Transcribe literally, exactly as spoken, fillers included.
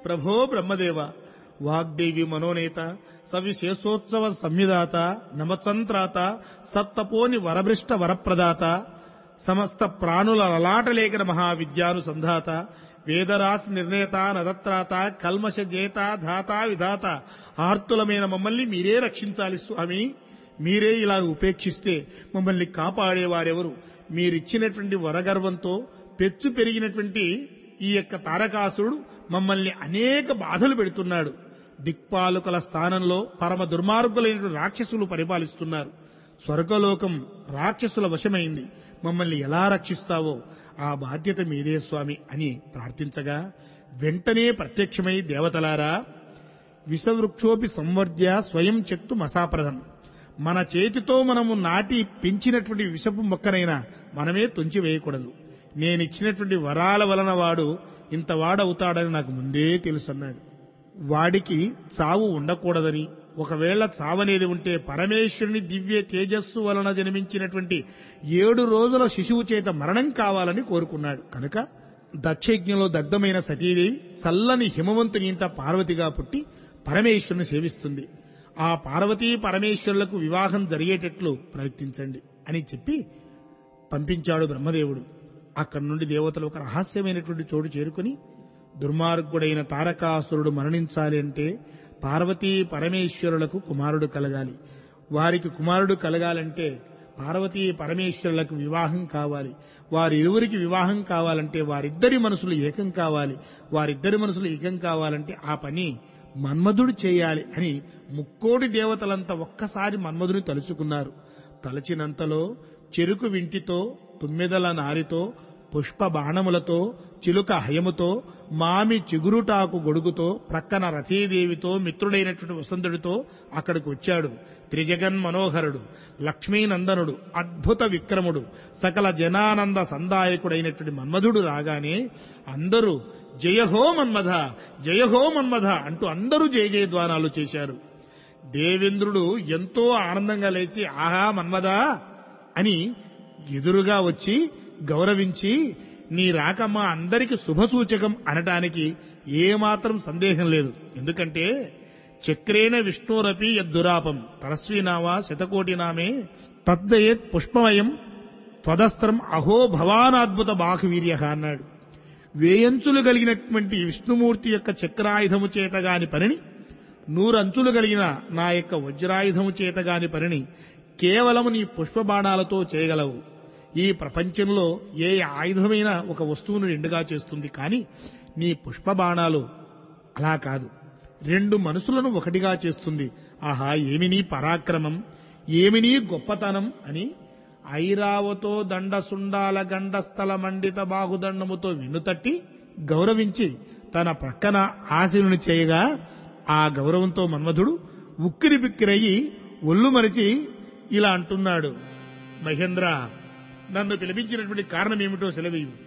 ప్రభో బ్రహ్మదేవ, వాగ్దేవి మనోనేత, సవిశేషోత్సవ సంవిధాత, నమసంత్రాత, సత్తపోని వరభృష్ట వరప్రదాత, సమస్త ప్రాణుల లలాటలేఖన మహావిద్యానుసంధాత, వేదరాశి నిర్ణేత, నరత్రాత, కల్మష జేత, ధాత విధాత, ఆర్తులమైన మమ్మల్ని మీరే రక్షించాలి స్వామి. మీరే ఇలా ఉపేక్షిస్తే మమ్మల్ని కాపాడేవారెవరు? మీరిచ్చినటువంటి వరగర్వంతో పెచ్చు పెరిగినటువంటి ఈ యొక్క తారకాసురుడు మమ్మల్ని అనేక బాధలు పెడుతున్నాడు. దిక్పాలకుల స్థానంలో పరమ దుర్మార్గులైనటువంటి రాక్షసులు పరిపాలిస్తున్నారు. స్వర్గలోకం రాక్షసుల వశమైంది. మమ్మల్ని ఎలా రక్షిస్తావో ఆ బాధ్యత మీదే స్వామి అని ప్రార్థించగా వెంటనే ప్రత్యక్షమై, దేవతలారా, విషవృక్షోపి సంవర్ధ్య స్వయం చెక్తు మసాప్రదం. మన చేతితో మనము నాటి పెంచినటువంటి విషపు మొక్కనైనా మనమే తుంచి వేయకూడదు. నేనిచ్చినటువంటి వరాల వలన వాడు ఇంత వాడవుతాడని నాకు ముందే తెలుసన్నాడు. వాడికి చావు ఉండకూడదని, ఒకవేళ చావనేది ఉంటే పరమేశ్వరుని దివ్య తేజస్సు వలన జన్మించినటువంటి ఏడు రోజుల శిశువు చేత మరణం కావాలని కోరుకున్నాడు. కనుక దక్షయజ్ఞంలో దగ్ధమైన సతీదేవి చల్లని హిమవంతుని ఇంట పార్వతిగా పుట్టి పరమేశ్వరుని సేవిస్తుంది. ఆ పార్వతీ పరమేశ్వరులకు వివాహం జరిగేటట్లు ప్రయత్నించండి అని చెప్పి పంపించాడు బ్రహ్మదేవుడు. అక్కడి నుండి దేవతలు ఒక రహస్యమైనటువంటి చోటు చేరుకుని, దుర్మార్గుడైన తారకాసురుడు మరణించాలి అంటే పార్వతీ పరమేశ్వరులకు కుమారుడు కలగాలి. వారికి కుమారుడు కలగాలంటే పార్వతీ పరమేశ్వరులకు వివాహం కావాలి. వారి ఇరువురికి వివాహం కావాలంటే వారిద్దరి మనసులు ఏకం కావాలి. వారిద్దరి మనసులు ఏకం కావాలంటే ఆ పని మన్మధుడు చేయాలి అని ముక్కోటి దేవతలంతా ఒక్కసారి మన్మధుని తలుచుకున్నారు. తలచినంతలో చెరుకు వింటితో, తుమ్మెదల నారితో, పుష్ప బాణములతో, చిలుక హయముతో, మామి చిగురుటాకు గొడుగుతో, ప్రక్కన రతీదేవితో, మిత్రుడైనటువంటి వసంతుడితో అక్కడికి వచ్చాడు. త్రిజగన్ మనోహరుడు, లక్ష్మీనందనుడు, అద్భుత విక్రముడు, సకల జనానంద సందాయకుడైనటువంటి మన్మధుడు రాగానే అందరూ జయహో మన్మథ, జయహో మన్మథ అంటూ అందరూ జయ జయధ్వానాలు చేశారు. దేవేంద్రుడు ఎంతో ఆనందంగా లేచి, ఆహా మన్మథ అని ఎదురుగా వచ్చి గౌరవించి, నీ రాక మా అందరికి శుభసూచకం అనటానికి ఏమాత్రం సందేహం లేదు. ఎందుకంటే చక్రేణ విష్ణురపి యద్దురాపం తరస్వీనావా శతకోటి నామే తద్దయేత్ పుష్పమయం త్వదస్త్రం అహో భవానాద్భుత బాహువీర్య అన్నాడు. వేయంచులు కలిగినటువంటి విష్ణుమూర్తి యొక్క చక్రాయుధము చేతగాని పనిని, నూరంచులు కలిగిన నా యొక్క వజ్రాయుధము చేతగాని పనిని కేవలము నీ పుష్పబాణాలతో చేయగలవు. ఈ ప్రపంచంలో ఏ ఆయుధమైనా ఒక వస్తువును రెండుగా చేస్తుంది, కానీ నీ పుష్పబాణాలు అలా కాదు, రెండు మనసులను ఒకటిగా చేస్తుంది. ఆహా, ఏమి నీ పరాక్రమం, ఏమి నీ గొప్పతనం అని ఐరావతో దండసుండాల గండస్థల మండిత బాహుదండముతో వెన్నుతట్టి గౌరవించి తన ప్రక్కన ఆశీనుని చేయగా, ఆ గౌరవంతో మన్మధుడు ఉక్కిరి బిక్కిరయ్యి ఒళ్ళు మరిచి ఇలా అంటున్నాడు, మహేంద్ర, నన్ను పిలిపించినటువంటి కారణం ఏమిటో సెలవీయు.